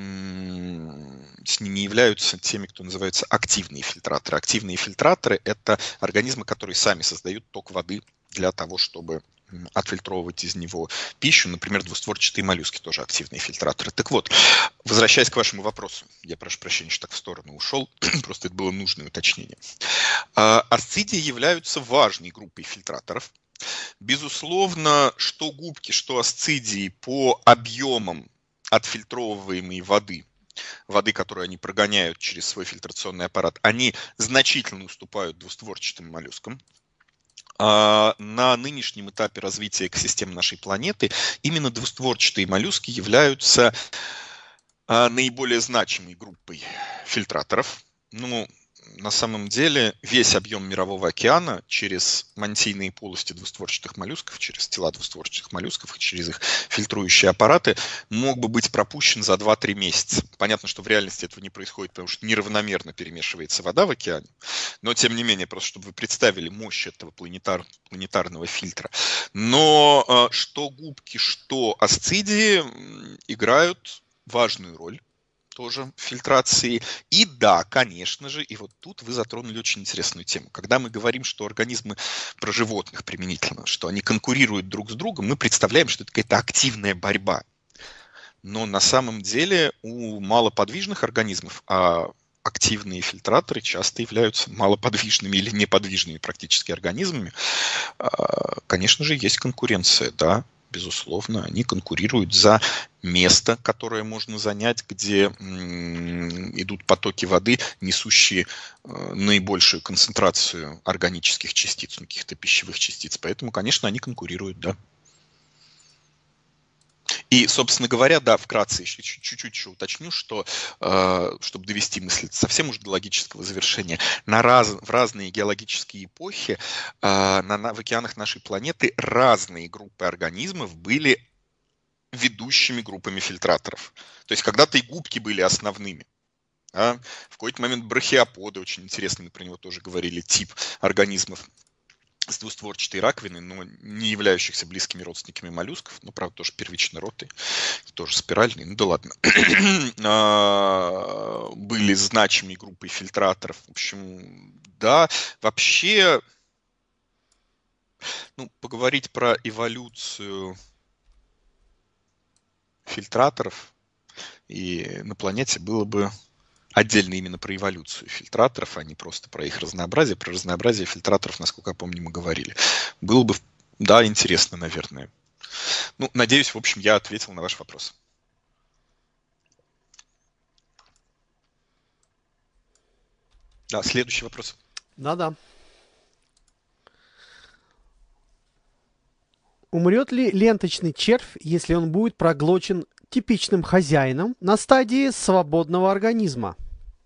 с ними являются теми, кто называется активные фильтраторы. Активные фильтраторы – это организмы, которые сами создают ток воды для того, чтобы отфильтровывать из него пищу. Например, двустворчатые моллюски тоже активные фильтраторы. Так вот, возвращаясь к вашему вопросу, я прошу прощения, что так в сторону ушел, просто это было нужное уточнение. Асцидии являются важной группой фильтраторов. Безусловно, что губки, что асцидии по объемам отфильтровываемой воды, воды, которую они прогоняют через свой фильтрационный аппарат, они значительно уступают двустворчатым моллюскам. На нынешнем этапе развития экосистем нашей планеты именно двустворчатые моллюски являются наиболее значимой группой фильтраторов. Ну, на самом деле, весь объем мирового океана через мантийные полости двустворчатых моллюсков, через тела двустворчатых моллюсков, через их фильтрующие аппараты мог бы быть пропущен за два-три месяца. Понятно, что в реальности этого не происходит, потому что неравномерно перемешивается вода в океане, но тем не менее, просто чтобы вы представили мощь этого планетар, планетарного фильтра. Но что губки, что асцидии играют важную роль тоже в фильтрации. И да, конечно же, и вот тут вы затронули очень интересную тему. Когда мы говорим, что организмы про животных применительно, что они конкурируют друг с другом, мы представляем, что это какая-то активная борьба. Но на самом деле у малоподвижных организмов, а активные фильтраторы часто являются малоподвижными или неподвижными практически организмами, конечно же, есть конкуренция, да. безусловно, они конкурируют за место, которое можно занять, где м, идут потоки воды, несущие э, наибольшую концентрацию органических частиц, ну, каких-то пищевых частиц. Поэтому, конечно, они конкурируют, да. И, собственно говоря, да, вкратце еще чуть-чуть еще уточню, что, э, чтобы довести мысль совсем уже до логического завершения, на раз, в разные геологические эпохи э, на, на, в океанах нашей планеты разные группы организмов были ведущими группами фильтраторов. То есть когда-то и губки были основными. А в какой-то момент брахиоподы, очень интересно, мы про него тоже говорили, тип организмов с двустворчатой раковиной, но не являющихся близкими родственниками моллюсков, ну, правда, тоже первичный род, и тоже спиральный, ну да ладно. Были значимые группы фильтраторов. В общем, да, вообще, ну, поговорить про эволюцию фильтраторов и на планете было бы отдельно именно про эволюцию фильтраторов, а не просто про их разнообразие. Про разнообразие фильтраторов, насколько я помню, мы говорили. Было бы, да, интересно, наверное. Ну, надеюсь, в общем, я ответил на ваш вопрос. Да, следующий вопрос. Да-да. Умрет ли ленточный червь, если он будет проглочен типичным хозяином на стадии свободного организма?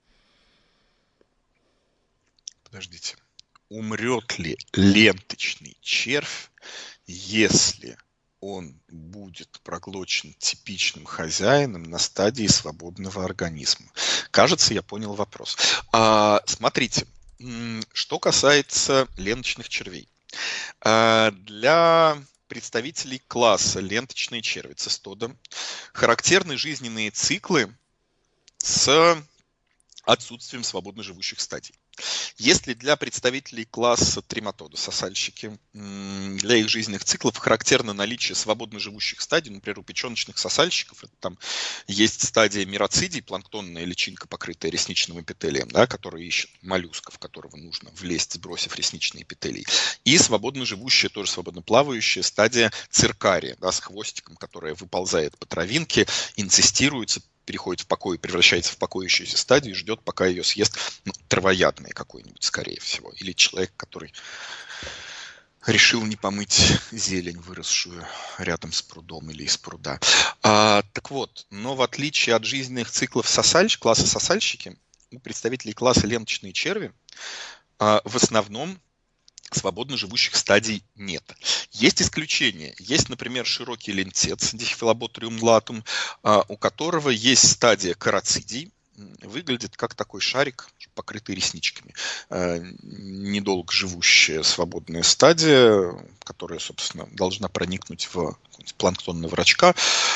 Подождите. Умрет ли ленточный червь, если он будет проглочен типичным хозяином на стадии свободного организма? Кажется, я понял вопрос. А, смотрите, что касается ленточных червей. А, для представителей класса ленточные черви цистода характерны жизненные циклы с отсутствием свободно живущих стадий. Если для представителей класса трематода, сосальщики, для их жизненных циклов характерно наличие свободно живущих стадий, например, у печеночных сосальщиков, это там есть стадия мироцидий, планктонная личинка, покрытая ресничным эпителием, да, которая ищет моллюсков, которого нужно влезть, сбросив ресничный эпителий, и свободно живущая, тоже свободно плавающая стадия циркария, да, с хвостиком, которая выползает по травинке, инцестируется, переходит в покой, превращается в покоящуюся стадию и ждет, пока ее съест, ну, травоядный какой-нибудь, скорее всего. Или человек, который решил не помыть зелень, выросшую рядом с прудом или из пруда. А, так вот, но в отличие от жизненных циклов сосальщ, класса сосальщики, у представителей класса ленточные черви а, в основном свободно живущих стадий нет. Есть исключения. Есть, например, широкий лентец, Дихфилоботриум латум, у которого есть стадия карацидий. Выглядит как такой шарик, покрытый ресничками. Недолго живущая свободная стадия, которая, собственно, должна проникнуть в планктонного рачка.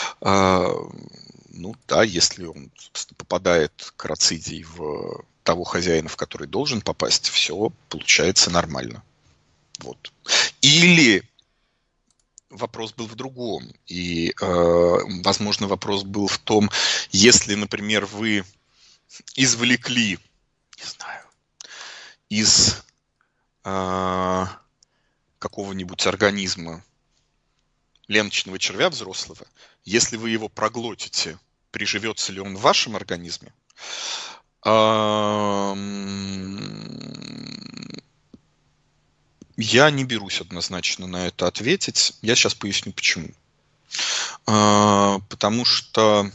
Ну да, если он, собственно, попадает карацидий в того хозяина, в который должен попасть, все получается нормально. Вот. Или вопрос был в другом. И, э, возможно, вопрос был в том, если, например, вы извлекли, не знаю, из э, какого-нибудь организма ленточного червя взрослого, если вы его проглотите, приживется ли он в вашем организме? Я не берусь однозначно на это ответить. Я сейчас поясню, почему. Потому что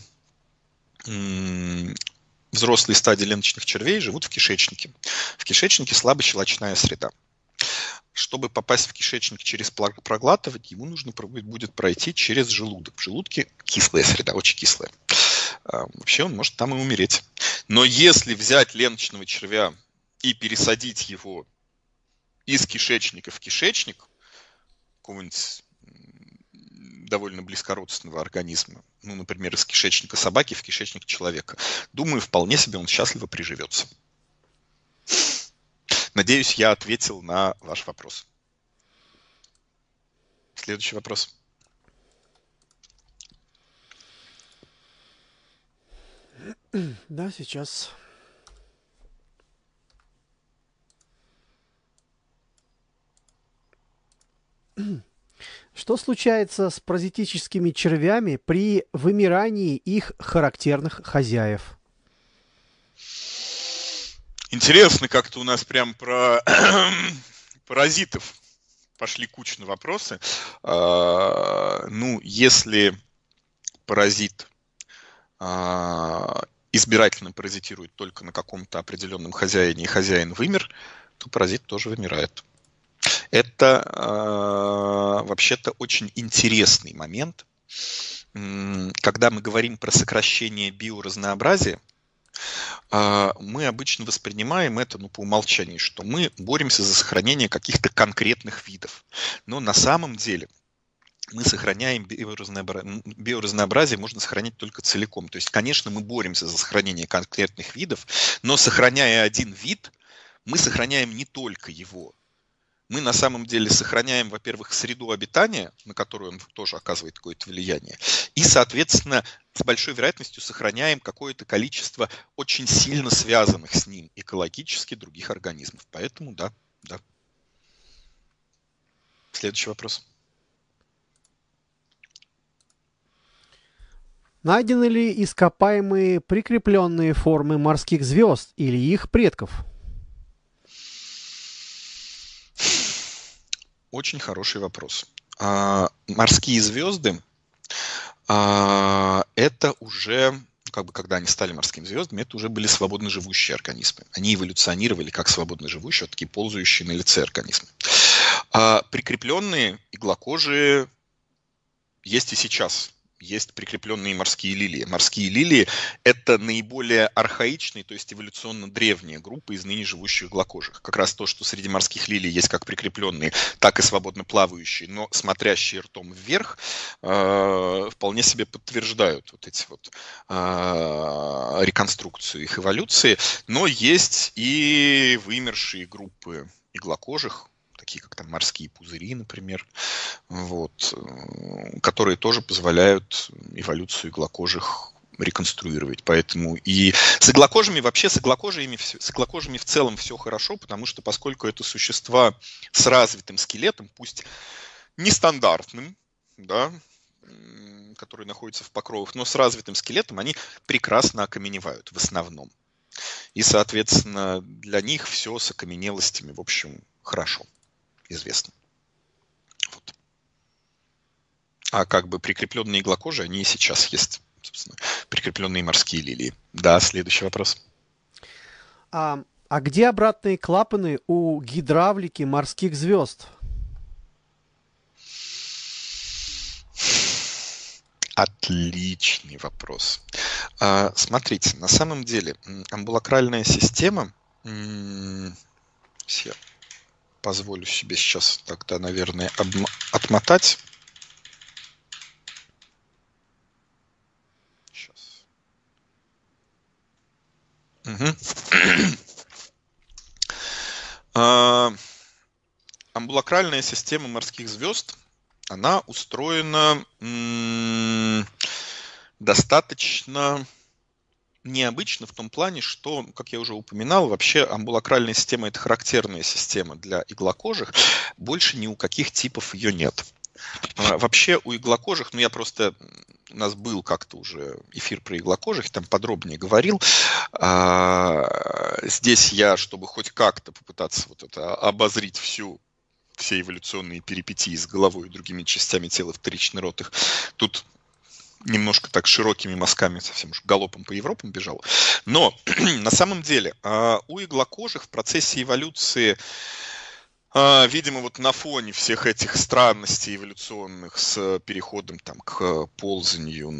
взрослые стадии ленточных червей живут в кишечнике. В кишечнике слабощелочная среда. Чтобы попасть в кишечник через проглатывать, ему нужно будет пройти через желудок. В желудке кислая среда, очень кислая. Вообще он может там и умереть. Но если взять ленточного червя и пересадить его из кишечника в кишечник какого-нибудь довольно близкородственного организма, ну, например, из кишечника собаки в кишечник человека, думаю, вполне себе он счастливо приживется. Надеюсь, я ответил на ваш вопрос. Следующий вопрос. Да, сейчас. Что случается с паразитическими червями при вымирании их характерных хозяев? Интересно, как-то у нас прям про паразитов пошли кучно вопросы. А, ну, если паразит а, избирательно паразитирует только на каком-то определенном хозяине, и хозяин вымер, то паразит тоже вымирает. Это э, вообще-то очень интересный момент. Когда мы говорим про сокращение биоразнообразия, э, мы обычно воспринимаем это, ну, по умолчанию, что мы боремся за сохранение каких-то конкретных видов. Но на самом деле мы сохраняем биоразнообразие, биоразнообразие можно сохранять только целиком. То есть, конечно, мы боремся за сохранение конкретных видов, но сохраняя один вид, мы сохраняем не только его. Мы на самом деле сохраняем, во-первых, среду обитания, на которую он тоже оказывает какое-то влияние, и, соответственно, с большой вероятностью сохраняем какое-то количество очень сильно связанных с ним экологически других организмов. Поэтому да, да. Следующий вопрос. Найдены ли ископаемые прикрепленные формы морских звезд или их предков? Очень хороший вопрос. А, морские звезды а, это уже, как бы, когда они стали морскими звездами, это уже были свободно живущие организмы. Они эволюционировали как свободно живущие, вот такие ползающие на лице организмы. А, прикрепленные иглокожие есть и сейчас. Есть прикрепленные морские лилии. Морские лилии – это наиболее архаичные, то есть эволюционно древняя группа из ныне живущих иглокожих. Как раз то, что среди морских лилий есть как прикрепленные, так и свободно плавающие, но смотрящие ртом вверх, э, вполне себе подтверждают вот эти вот э, реконструкцию их эволюции. Но есть и вымершие группы иглокожих, такие как там морские пузыри, например, вот, которые тоже позволяют эволюцию иглокожих реконструировать. Поэтому и с иглокожими, вообще с иглокожими, с иглокожими в целом все хорошо, потому что поскольку это существа с развитым скелетом, пусть нестандартным, да, которые находятся в покровах, но с развитым скелетом, они прекрасно окаменевают в основном. И, соответственно, для них все с окаменелостями, в общем, хорошо известно. Вот. А как бы прикрепленные иглокожие, они и сейчас есть, собственно, прикрепленные морские лилии. Да, следующий вопрос. А, а где обратные клапаны у гидравлики морских звезд? Отличный вопрос. А, смотрите, на самом деле амбулакральная система, я позволю себе сейчас тогда, наверное, отмотать. Сейчас. Угу. а, амбулакральная система морских звезд, она устроена м- достаточно необычно в том плане, что, как я уже упоминал, вообще амбулакральная система – это характерная система для иглокожих, больше ни у каких типов ее нет. Вообще у иглокожих, ну я просто, у нас был как-то уже эфир про иглокожих, там подробнее говорил, здесь я, чтобы хоть как-то попытаться вот это обозрить всю, все эволюционные перипетии с головой и другими частями тела вторичный род их, тут немножко так широкими мазками, совсем уж галопом по Европам бежал. Но на самом деле у иглокожих в процессе эволюции, видимо, вот на фоне всех этих странностей эволюционных с переходом там, к ползанию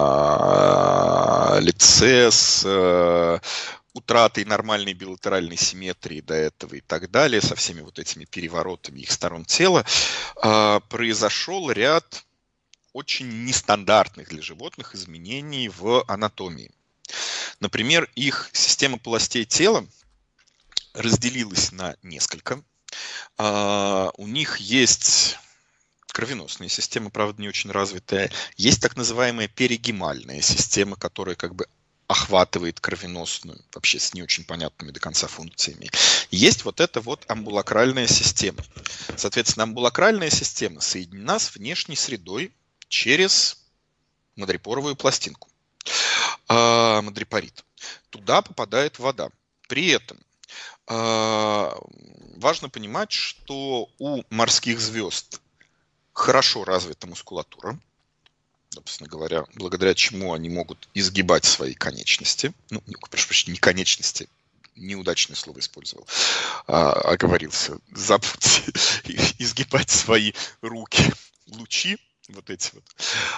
на лице, с утратой нормальной билатеральной симметрии до этого и так далее, со всеми вот этими переворотами их сторон тела, произошел ряд очень нестандартных для животных изменений в анатомии. Например, их система полостей тела разделилась на несколько. У них есть кровеносная система, правда, не очень развитая. Есть так называемая перигемальная система, которая как бы охватывает кровеносную, вообще с не очень понятными до конца функциями. Есть вот эта вот амбулакральная система. Соответственно, амбулакральная система соединена с внешней средой через мадрипоровую пластинку, э, мадрипорит. Туда попадает вода. При этом э, важно понимать, что у морских звезд хорошо развита мускулатура, собственно говоря, благодаря чему они могут изгибать свои конечности. Ну, прошу прощения, не конечности, неудачное слово использовал, а, оговорился. Забудьте, изгибать свои руки, лучи, вот эти вот.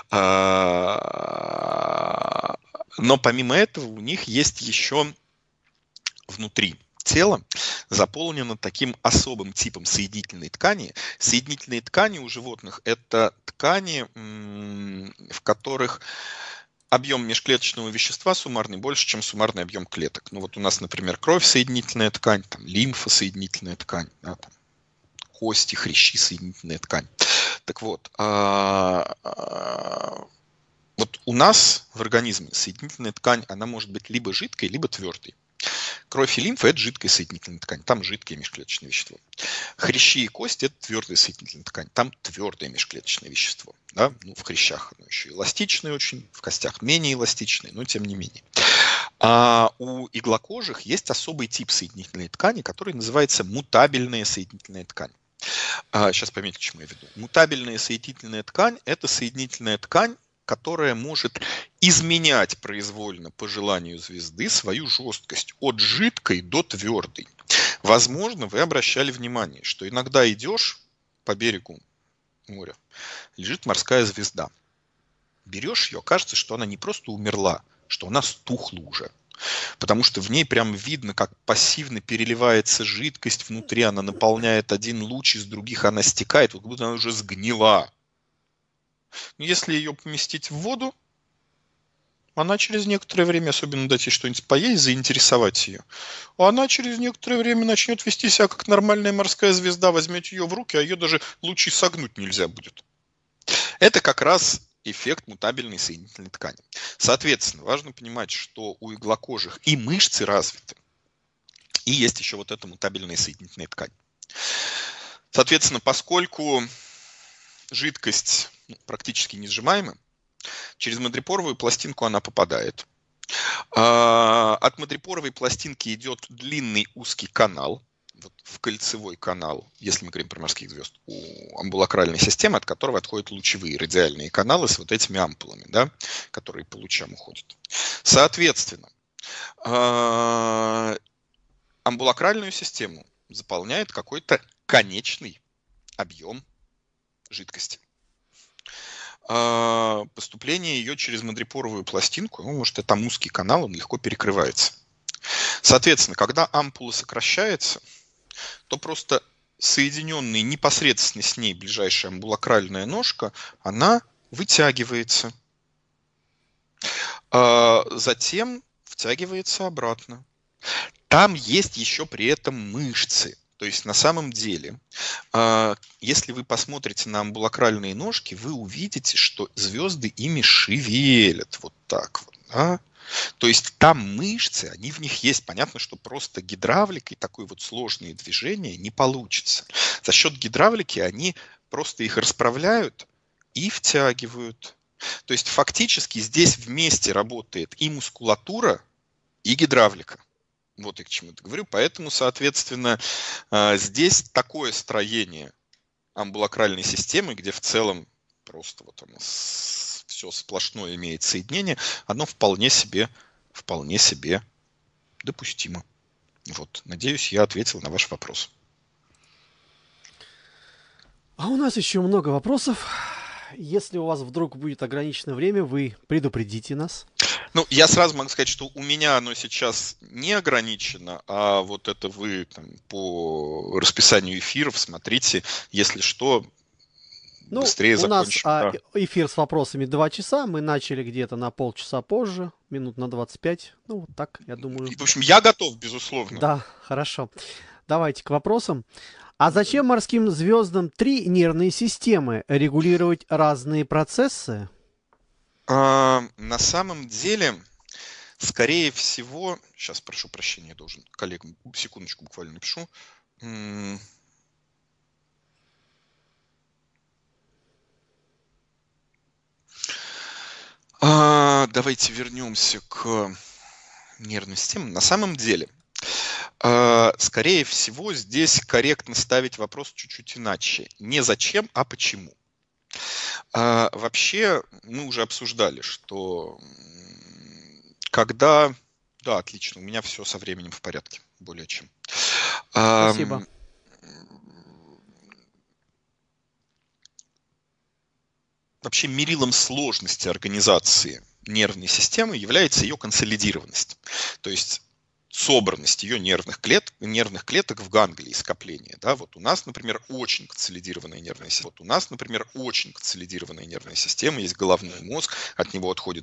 А, но помимо этого у них есть еще внутри тела заполнено таким особым типом соединительной ткани. Соединительные ткани у животных – это ткани, в которых объем межклеточного вещества суммарный больше, чем суммарный объем клеток. Ну вот у нас, например, кровь – соединительная ткань, там, лимфа – соединительная ткань, да, там, кости, хрящи – соединительная ткань. Так вот, а, а, вот у нас в организме соединительная ткань, она может быть либо жидкой, либо твердой. Кровь и лимфа – это жидкая соединительная ткань, там жидкое межклеточное вещество. Хрящи и кости – это твердая соединительная ткань, там твердое межклеточное вещество. Да? Ну, в хрящах оно еще эластичное очень, в костях менее эластичное, но тем не менее. А у иглокожих есть особый тип соединительной ткани, который называется мутабельная соединительная ткань. А, сейчас поймите, к чему я веду. Мутабельная соединительная ткань – это соединительная ткань, которая может изменять произвольно по желанию звезды свою жесткость от жидкой до твердой. Возможно, вы обращали внимание, что иногда идешь по берегу моря, лежит морская звезда. Берешь ее, кажется, что она не просто умерла, что она стухла уже. Потому что в ней прям видно, как пассивно переливается жидкость внутри, она наполняет один луч, из других она стекает, как будто она уже сгнила. Но если ее поместить в воду, она через некоторое время, особенно дать ей что-нибудь поесть, заинтересовать ее, она через некоторое время начнет вести себя как нормальная морская звезда, возьмете ее в руки, а ее даже лучи согнуть нельзя будет. Это как раз эффект мутабельной соединительной ткани. Соответственно, важно понимать, что у иглокожих и мышцы развиты, и есть еще вот эта мутабельная соединительная ткань. Соответственно, поскольку жидкость практически несжимаемая, через мадрипоровую пластинку она попадает. От мадрипоровой пластинки идет длинный узкий канал, вот в кольцевой канал, если мы говорим про морских звезд, у амбулакральной системы, от которого отходят лучевые радиальные каналы с вот этими ампулами, да, которые по лучам уходят. Соответственно, амбулакральную систему заполняет какой-то конечный объем жидкости. Поступление ее через мадрипоровую пластинку, ну, может, это там узкий канал, он легко перекрывается. Соответственно, когда ампула сокращается, то просто соединенная непосредственно с ней ближайшая амбулакральная ножка, она вытягивается. А затем втягивается обратно. Там есть еще при этом мышцы. То есть на самом деле, если вы посмотрите на амбулакральные ножки, вы увидите, что звезды ими шевелят вот так вот. Да? То есть там мышцы, они в них есть. Понятно, что просто гидравликой такое вот сложные движения не получится. За счет гидравлики они просто их расправляют и втягивают. То есть фактически здесь вместе работает и мускулатура, и гидравлика. Вот я к чему это говорю. Поэтому, соответственно, здесь такое строение амбулакральной системы, где в целом просто вот оно все сплошное имеет соединение, оно вполне себе, вполне себе допустимо. Вот, надеюсь, я ответил на ваш вопрос. А у нас еще много вопросов. Если у вас вдруг будет ограниченное время, вы предупредите нас. Ну, я сразу могу сказать, что у меня оно сейчас не ограничено, а вот это вы там, по расписанию эфиров смотрите, если что, ну, быстрее у закончим. У нас да. а, эфир с вопросами два часа, мы начали где-то на полчаса позже, минут на двадцать пять, ну, вот так, я думаю. В общем, я готов, безусловно. Да, хорошо. Давайте к вопросам. А зачем морским звездам три нервные системы? Регулировать разные процессы? А, на самом деле, Скорее всего, сейчас прошу прощения, я должен коллегам секундочку буквально напишу. М, а, Давайте вернемся к нервной системе. На самом деле, а, скорее всего, здесь корректно ставить вопрос чуть-чуть иначе. Не зачем, а почему. А, Вообще, мы уже обсуждали, что м, когда... Да, отлично, у меня все со временем в порядке, более чем. Спасибо. Ам, Вообще мерилом сложности организации нервной системы является ее консолидированность. То есть собранность ее нервных клеток, нервных клеток в ганглии, скопления. Да, вот у нас, например, очень консолидированная нервная система. Вот у нас, например, очень консолидированная нервная система, есть головной мозг, от него отходит